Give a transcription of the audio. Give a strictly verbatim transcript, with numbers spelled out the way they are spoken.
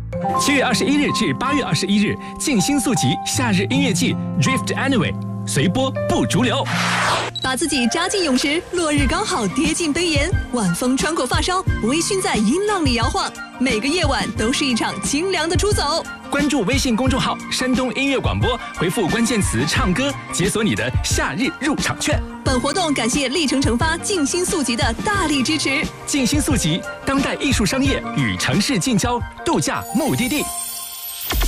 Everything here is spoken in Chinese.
七月二十一日至八月二十一日，静心速集夏日音乐季 Drift Anyway， 随波不逐流。 把自己扎进泳池，落日刚好跌进杯沿，晚风穿过发梢，微醺在音浪里摇晃。每个夜晚都是一场清凉的出走。 关注微信公众号“山东音乐广播”，回复关键词“唱歌”，解锁你的夏日入场券。 本活动感谢历程成发静心速集的大力支持。 静心速集，当代艺术商业与城市近郊度假目的地。